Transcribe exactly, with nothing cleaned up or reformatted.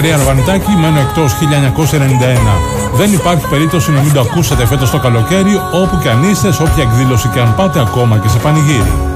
Μαρία Αρβανιτάκη, μένω εκτός χίλια εννιακόσια ενενήντα ένα. Δεν υπάρχει περίπτωση να μην το ακούσετε φέτος το καλοκαίρι, όπου και αν είστε, σε όποια εκδήλωση και αν πάτε, ακόμα και σε πανηγύρι.